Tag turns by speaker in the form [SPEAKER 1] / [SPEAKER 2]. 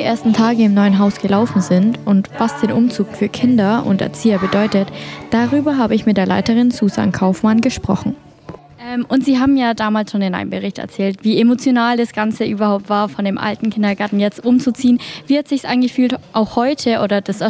[SPEAKER 1] ersten Tage im neuen Haus gelaufen sind und was den Umzug für Kinder und Erzieher bedeutet, darüber habe ich mit der Leiterin Susan Kaufmann gesprochen. Und Sie haben ja damals schon in einem Bericht erzählt, wie emotional das Ganze überhaupt war, von dem alten Kindergarten jetzt umzuziehen. Wie hat es sich angefühlt, auch heute oder das